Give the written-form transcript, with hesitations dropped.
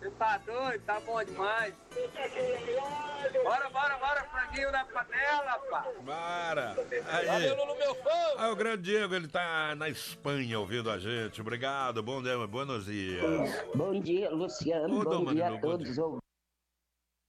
Você tá doido? Tá bom demais. Bora, franguinho na panela, pá. Para! Valeu, Lulu, meu fã. Aí o grande Diego, ele tá na Espanha ouvindo a gente. Obrigado, bom dia, buenos dias. Bom dia, Luciano. Ô, Bom Dom dia Marilu, a bom todos dia. os ouvintes.